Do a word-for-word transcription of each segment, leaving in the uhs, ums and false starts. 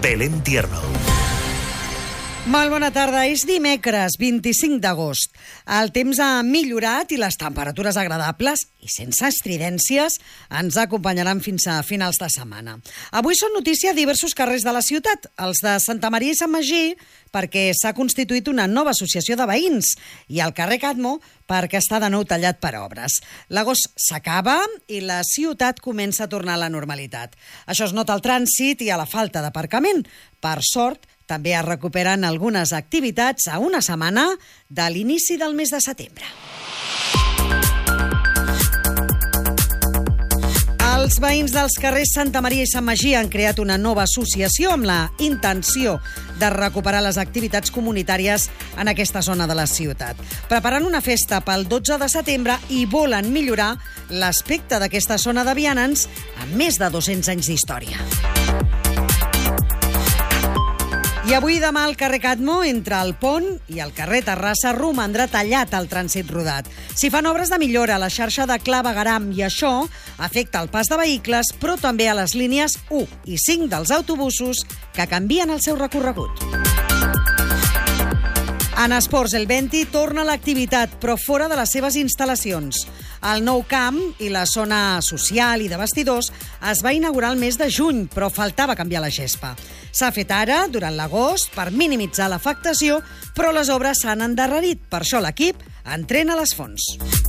Belén Tierno. Molt bona tarda. És dimecres, vint-i-cinc d'agost. El temps ha millorat i les temperatures agradables i sense estridències ens acompanyaran fins a finals de setmana. Avui són notícia diversos carrers de la ciutat, els de Santa Maria i Sant Magí, perquè s'ha constituït una nova associació de veïns, i el carrer Cadmo perquè està de nou tallat per obres. L'agost s'acaba i la ciutat comença a tornar a la normalitat. Això es nota al trànsit i a la falta d'aparcament. Per sort, també es recuperen algunes activitats a una setmana de l'inici del mes de setembre. Els veïns dels carrers Santa Maria i Sant Magí han creat una nova associació amb la intenció de recuperar les activitats comunitàries en aquesta zona de la ciutat. Preparant una festa pel dotze de setembre i volen millorar l'aspecte d'aquesta zona de vianants amb més de dos-cents anys d'història. I avui i demà el carrer Cadmo, entre el pont i el carrer Terrassa, romandrà tallat al trànsit rodat. S'hi fan obres de millora a la xarxa de clavegueram i això afecta el pas de vehicles, però també a les línies u i cinc dels autobusos que canvien el seu recorregut. En esports, el Venti torna a l'activitat, però fora de les seves instal·lacions. El nou camp i la zona social i de vestidors es va inaugurar el mes de juny, però faltava canviar la gespa. S'ha fet ara, durant l'agost, per minimitzar l'afectació, però les obres s'han endarrerit. Per això l'equip entrena les fonts.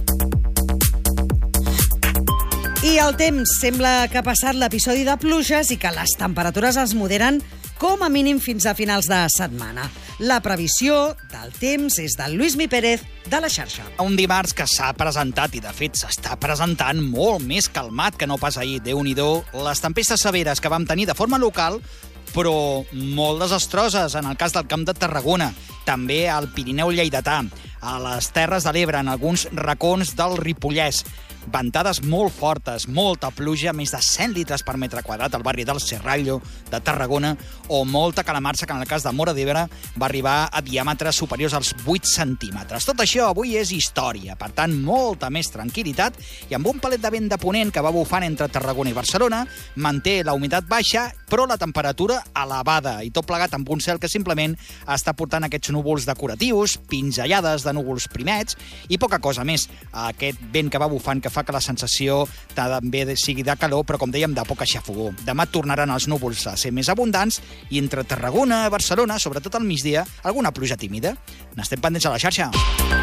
I el temps sembla que ha passat l'episodi de pluges i que les temperatures es moderen com a mínim fins a finals de setmana. La previsió del temps és del Lluís Mi Pérez, de La Xarxa. Un dimarts que s'ha presentat, i de fet s'està presentant molt més calmat que no pas ahir. Déu-n'hi-do, les tempestes severes que vam tenir de forma local, però molt desastroses en el cas del Camp de Tarragona, també al Pirineu lleidatà, a les Terres de l'Ebre, en alguns racons del Ripollès. Ventades molt fortes, molta pluja, més de cent litres per metre quadrat al barri del Serrallo de Tarragona, o molta calamarsa que en el cas de Móra d'Ebre va arribar a diàmetres superiors als vuit centímetres. Tot això avui és història, per tant, molta més tranquil·litat, i amb un palet de vent de ponent que va bufant entre Tarragona i Barcelona, manté la humitat baixa, però la temperatura elevada, i tot plegat amb un cel que simplement està portant aquests núvols decoratius, pinzellades de núvols primets, i poca cosa més. Aquest vent que va bufant que fa que la sensació també sigui de calor, però com dèiem, de poca xafogor. Demà tornaran els núvols a ser més abundants i entre Tarragona i Barcelona, sobretot al migdia, alguna pluja tímida. N'estem pendents a La Xarxa.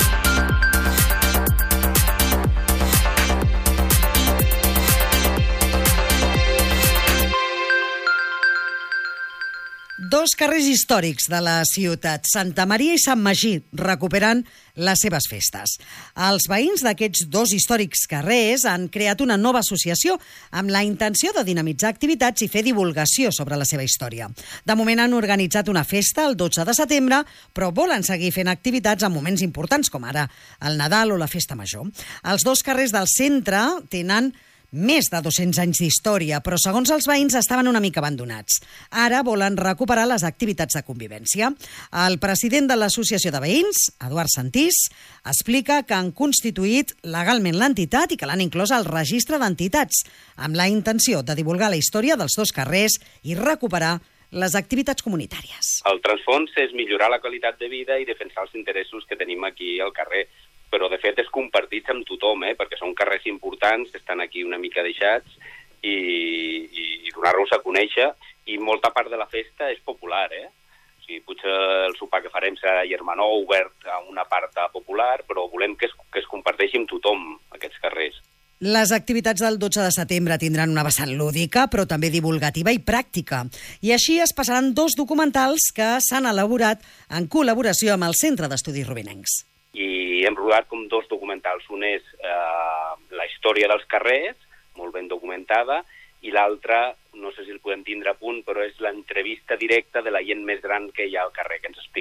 Dos carrers històrics de la ciutat, Santa Maria i Sant Magí, recuperen les seves festes. Els veïns d'aquests dos històrics carrers han creat una nova associació amb la intenció de dinamitzar activitats i fer divulgació sobre la seva història. De moment han organitzat una festa el dotze de setembre, però volen seguir fent activitats en moments importants com ara el Nadal o la Festa Major. Els dos carrers del centre tenen més de dos-cents anys d'història, però segons els veïns estaven una mica abandonats. Ara volen recuperar les activitats de convivència. El president de l'Associació de Veïns, Eduard Santís, explica que han constituït legalment l'entitat i que l'han inclòs al registre d'entitats, amb la intenció de divulgar la història dels dos carrers i recuperar les activitats comunitàries. El transfons és millorar la qualitat de vida i defensar els interessos que tenim aquí al carrer, però de fet és compartits amb tothom, eh? perquè són carrers importants que estan aquí una mica deixats i, i, i donar-los a conèixer, i molta part de la festa és popular. Eh? O sigui, potser el sopar que farem serà germanó, obert a una part popular, però volem que es, que es comparteixi amb tothom, aquests carrers. Les activitats del dotze de setembre tindran una vessant lúdica, però també divulgativa i pràctica. I així es passaran dos documentals que s'han elaborat en col·laboració amb el Centre d'Estudis Rubinencs. I hem rodat com dos documentals. Un és eh, la història dels carrers, molt ben documentada, i l'altre, no sé si el podem tindre a punt, però és l'entrevista directa de la gent més gran que hi ha al carrer, que ens explica